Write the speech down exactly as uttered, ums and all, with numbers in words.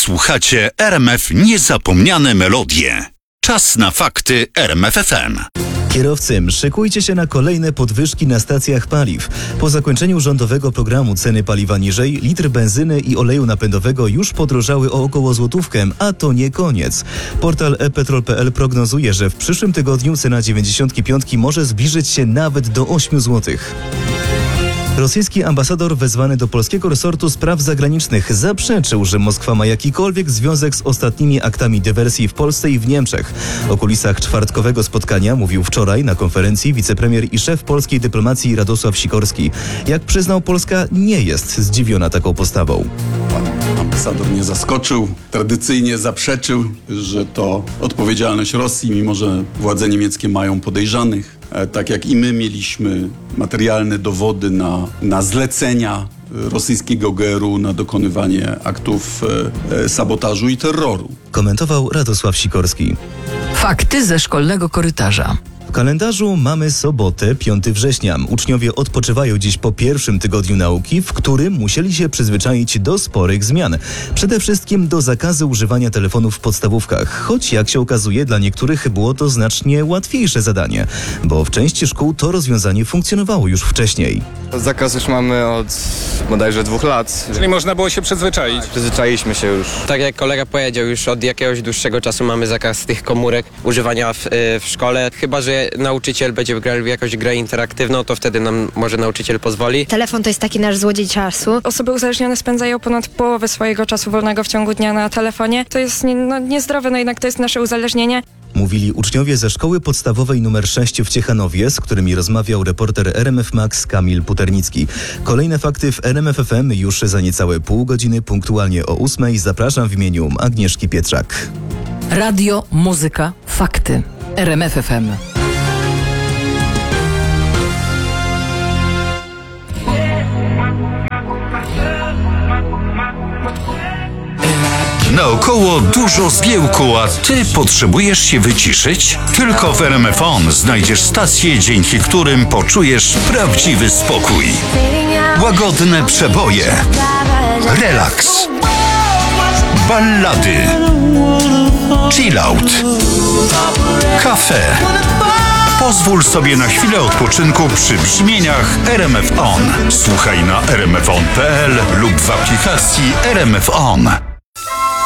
Słuchacie R M F Niezapomniane Melodie. Czas na fakty R M F F M. Kierowcy, szykujcie się na kolejne podwyżki na stacjach paliw. Po zakończeniu rządowego programu ceny paliwa niżej, litr benzyny i oleju napędowego już podrożały o około złotówkę, a to nie koniec. Portal e petrol kropka p l prognozuje, że w przyszłym tygodniu cena dziewięćdziesiątki piątki może zbliżyć się nawet do ośmiu złotych. Rosyjski ambasador wezwany do polskiego resortu spraw zagranicznych zaprzeczył, że Moskwa ma jakikolwiek związek z ostatnimi aktami dywersji w Polsce i w Niemczech. O kulisach czwartkowego spotkania mówił wczoraj na konferencji wicepremier i szef polskiej dyplomacji Radosław Sikorski. Jak przyznał, Polska nie jest zdziwiona taką postawą. Pan ambasador nie zaskoczył, tradycyjnie zaprzeczył, że to odpowiedzialność Rosji, mimo że władze niemieckie mają podejrzanych. Tak jak i my mieliśmy materialne dowody na, na zlecenia rosyjskiego G R U na dokonywanie aktów e, sabotażu i terroru. Komentował Radosław Sikorski. Fakty ze szkolnego korytarza. W kalendarzu mamy sobotę, piątego września. Uczniowie odpoczywają dziś po pierwszym tygodniu nauki, w którym musieli się przyzwyczaić do sporych zmian. Przede wszystkim do zakazu używania telefonów w podstawówkach, choć jak się okazuje, dla niektórych było to znacznie łatwiejsze zadanie, bo w części szkół to rozwiązanie funkcjonowało już wcześniej. Zakaz już mamy od bodajże dwóch lat. Czyli można było się przyzwyczaić. Tak, przyzwyczailiśmy się już. Tak jak kolega powiedział, już od jakiegoś dłuższego czasu mamy zakaz tych komórek używania w, w szkole, chyba że nauczyciel będzie grał w jakąś grę interaktywną, to wtedy nam może nauczyciel pozwoli. Telefon to jest taki nasz złodziej czasu. Osoby uzależnione spędzają ponad połowę swojego czasu wolnego w ciągu dnia na telefonie. To jest nie, no, niezdrowe, no jednak to jest nasze uzależnienie. Mówili uczniowie ze szkoły podstawowej numer sześć w Ciechanowie, z którymi rozmawiał reporter R M F Max Kamil Puternicki. Kolejne fakty w R M F F M już za niecałe pół godziny, punktualnie o ósmej. Zapraszam w imieniu Agnieszki Pietrzak. Radio, muzyka, fakty. R M F F M. Naokoło dużo zgiełku, a ty potrzebujesz się wyciszyć? Tylko w R M F On znajdziesz stacje, dzięki którym poczujesz prawdziwy spokój. Łagodne przeboje, relaks, ballady, chillout, kafe. Pozwól sobie na chwilę odpoczynku przy brzmieniach R M F On. Słuchaj na r m f on kropka p l lub w aplikacji R M F On.